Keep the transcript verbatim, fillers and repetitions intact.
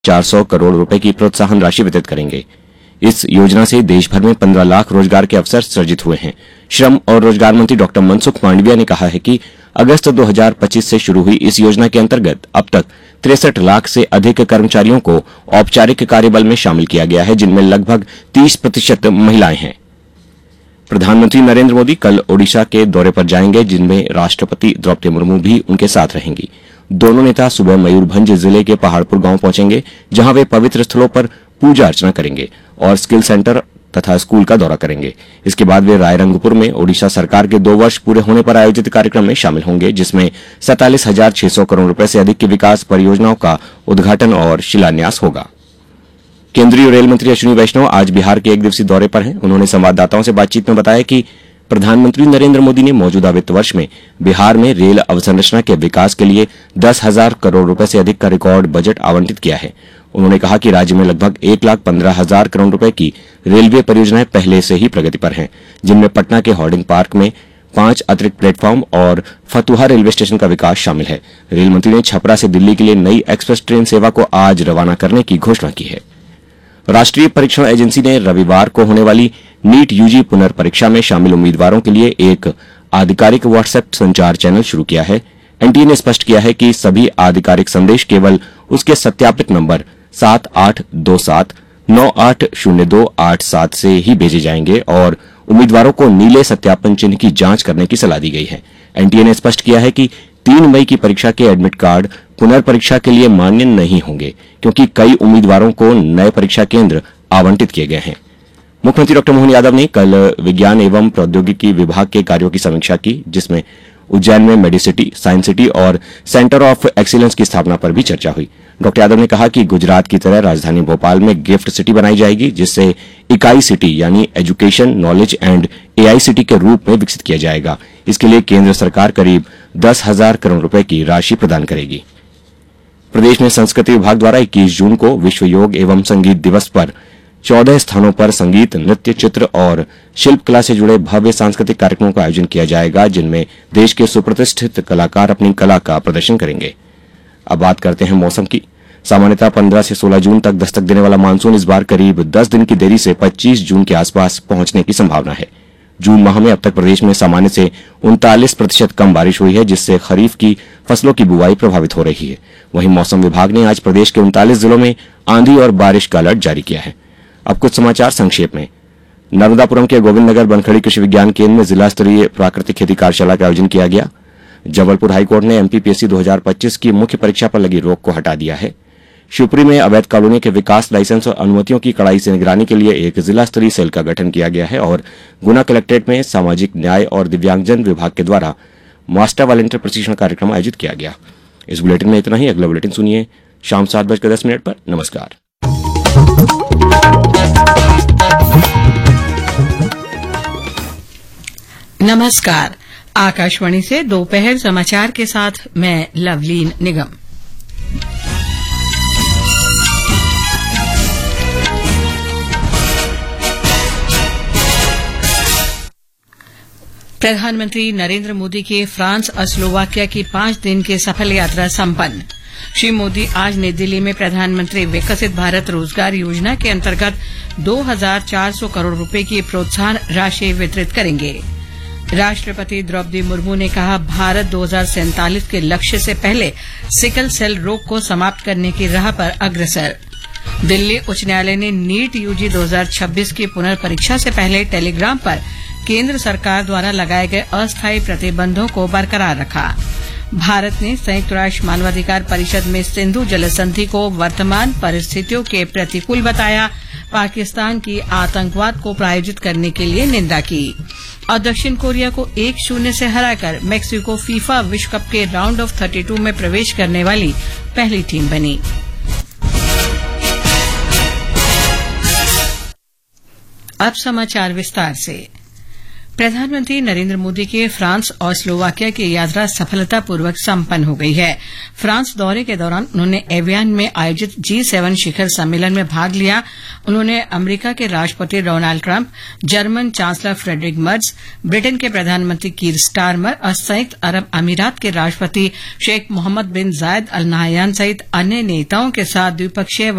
चार सौ करोड़ रुपए की प्रोत्साहन राशि वितरित करेंगे। इस योजना से देश भर में पंद्रह लाख रोजगार के अवसर सृजित हुए हैं। श्रम और रोजगार मंत्री डॉक्टर मनसुख मांडविया ने कहा है कि अगस्त दो हज़ार पच्चीस से शुरू हुई इस योजना के अंतर्गत अब तक तिरसठ लाख से अधिक कर्मचारियों को औपचारिक कार्यबल में शामिल किया गया है, जिनमें लगभग तीस प्रतिशत महिलाएं हैं। प्रधानमंत्री नरेंद्र मोदी कल ओडिशा के दौरे पर जाएंगे, जिनमें राष्ट्रपति द्रौपदी मुर्मू भी उनके साथ रहेंगी। दोनों नेता सुबह मयूरभंज जिले के पहाड़पुर गांव पहुंचेंगे, जहां वे पवित्र स्थलों पर पूजा अर्चना करेंगे और स्किल सेंटर तथा स्कूल का दौरा करेंगे। इसके बाद वे रायरंगपुर में ओडिशा सरकार के दो वर्ष पूरे होने पर आयोजित कार्यक्रम में शामिल होंगे, जिसमें सैंतालीस हजार छह सौ करोड़ रुपए से अधिक की विकास परियोजनाओं का उद्घाटन और शिलान्यास होगा। केंद्रीय रेल मंत्री अश्विनी वैष्णव आज बिहार के एक दिवसीय दौरे पर हैं। उन्होंने संवाददाताओं से बातचीत में बताया कि प्रधानमंत्री नरेंद्र मोदी ने मौजूदा वित्त वर्ष में बिहार में रेल अवसंरचना के विकास के लिए दस हजार करोड़ रुपए से अधिक का रिकॉर्ड बजट आवंटित किया है। उन्होंने कहा कि राज्य में लगभग एक लाख पंद्रह हजार करोड़ रुपए की रेलवे परियोजनाएं पहले से ही प्रगति पर हैं, जिनमें पटना के होर्डिंग पार्क में पांच अतिरिक्त प्लेटफॉर्म और फतुहा रेलवे स्टेशन का विकास शामिल है। रेल मंत्री ने छपरा से दिल्ली के लिए नई एक्सप्रेस ट्रेन सेवा को आज रवाना करने की घोषणा की है। राष्ट्रीय परीक्षण एजेंसी ने रविवार को होने वाली नीट यूजी पुनर्परीक्षा में शामिल उम्मीदवारों के लिए एक आधिकारिक व्हाट्सएप संचार चैनल शुरू किया है। एनटीए ने स्पष्ट किया है कि सभी आधिकारिक संदेश केवल उसके सत्यापित नंबर सात आठ दो सात नौ आठ शून्य दो आठ सात से ही भेजे जाएंगे और उम्मीदवारों को नीले सत्यापन चिन्ह की जांच करने की सलाह दी गई है। एनटीए ने स्पष्ट किया है कि तीन मई की परीक्षा के एडमिट कार्ड पुनर्परीक्षा के लिए मान्य नहीं होंगे, क्योंकि कई उम्मीदवारों को नए परीक्षा केंद्र आवंटित किए गए हैं। मुख्यमंत्री डॉक्टर मोहन यादव ने कल विज्ञान एवं प्रौद्योगिकी विभाग के कार्यों की समीक्षा की, जिसमें उज्जैन में मेडिसिटी, साइंस सिटी और सेंटर ऑफ एक्सीलेंस की स्थापना पर भी चर्चा हुई। डॉक्टर यादव ने कहा कि गुजरात की तरह राजधानी भोपाल में गिफ्ट सिटी बनाई जाएगी, जिससे इकाई सिटी यानी education, knowledge and AI city के रूप में विकसित किया जाएगा। इसके लिए केंद्र सरकार करीब दस हजार करोड़ रुपए की राशि प्रदान करेगी। प्रदेश में संस्कृति विभाग द्वारा इक्कीस जून को विश्व योग एवं संगीत दिवस पर चौदह स्थानों पर संगीत, नृत्य, चित्र और शिल्प कला से जुड़े भव्य सांस्कृतिक कार्यक्रमों का आयोजन किया जाएगा, जिनमें देश के सुप्रतिष्ठित कलाकार अपनी कला का प्रदर्शन करेंगे। अब बात करते हैं मौसम की। सामान्यतः पंद्रह से सोलह जून तक दस्तक देने वाला मानसून इस बार करीब दस दिन की देरी से पच्चीस जून के आसपास पहुंचने की संभावना है। जून माह में अब तक प्रदेश में सामान्य से उनतालीस प्रतिशत कम बारिश हुई है, जिससे खरीफ की फसलों की बुवाई प्रभावित हो रही है। वहीं मौसम विभाग ने आज प्रदेश के उनतालीस जिलों में आंधी और बारिश का अलर्ट जारी किया है। अब कुछ समाचार संक्षेप में। नर्मदापुरम के गोविंद नगर बनखड़ी कृषि विज्ञान केंद्र में जिला स्तरीय प्राकृतिक खेती कार्यशाला का आयोजन किया गया। जबलपुर हाईकोर्ट ने एमपीपीएससी दो हज़ार पच्चीस की मुख्य परीक्षा पर लगी रोक को हटा दिया है। शिवपुरी में अवैध कॉलोनी के विकास, लाइसेंस और अनुमतियों की कड़ाई से निगरानी के लिए एक जिला स्तरीय सेल का गठन किया गया है और गुना कलेक्ट्रेट में सामाजिक न्याय और दिव्यांगजन विभाग के द्वारा मास्टर वॉलंटियर प्रशिक्षण कार्यक्रम आयोजित किया गया। इस बुलेटिन में इतना ही। अगला बुलेटिन सुनिए शाम सात बजकर दस मिनट पर। नमस्कार। नमस्कार। आकाशवाणी से दोपहर समाचार के साथ मैं लवलीन निगम। प्रधानमंत्री नरेंद्र मोदी के फ्रांस और स्लोवाकिया की पांच दिन की सफल यात्रा संपन्न। श्री मोदी आज नई दिल्ली में प्रधानमंत्री विकसित भारत रोजगार योजना के अंतर्गत दो हजार चार सौ करोड़ रुपए की प्रोत्साहन राशि वितरित करेंगे। राष्ट्रपति द्रौपदी मुर्मू ने कहा, भारत दो हजार सैंतालीस के लक्ष्य से पहले सिकल सेल रोग को समाप्त करने की राह पर अग्रसर। दिल्ली उच्च न्यायालय ने नीट यूजी दो हजार छब्बीस की पुनर्परीक्षा से पहले टेलीग्राम पर केंद्र सरकार द्वारा लगाए गए अस्थायी प्रतिबंधों को बरकरार रखा। भारत ने संयुक्त राष्ट्र मानवाधिकार परिषद में सिंधु जल संधि को वर्तमान परिस्थितियों के प्रतिकूल बताया। पाकिस्तान की आतंकवाद को प्रायोजित करने के लिए निंदा की। और दक्षिण कोरिया को एक शून्य से हराकर मेक्सिको फीफा विश्व कप के राउंड ऑफ थर्टी टू में प्रवेश करने वाली पहली टीम बनी। अब समाचार विस्तार से। प्रधानमंत्री नरेंद्र मोदी के फ्रांस और स्लोवाकिया की यात्रा सफलतापूर्वक संपन्न हो गई है। फ्रांस दौरे के दौरान उन्होंने एवियन में आयोजित जी सेवन शिखर सम्मेलन में भाग लिया। उन्होंने अमेरिका के राष्ट्रपति Donald Trump, German chancellor Friedrich Merz, Britain के प्रधानमंत्री कीर स्टारमर और संयुक्त अरब अमीरात के राष्ट्रपति शेख मोहम्मद बिन जायद अल नाहयान सहित अन्य नेताओं के साथ द्विपक्षीय